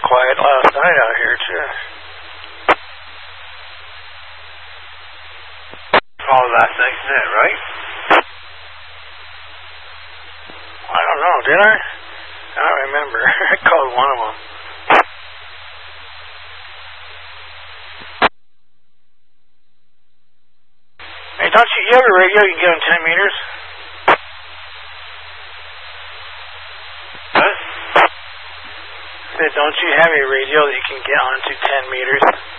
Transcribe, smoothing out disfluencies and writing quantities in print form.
quiet last night out here, too. Called last night's net, right? I don't know, did I? I don't remember. I called one of them. Hey, don't you have a radio you can get on 10 meters? What? I said, don't you have a radio that you can get onto 10 meters?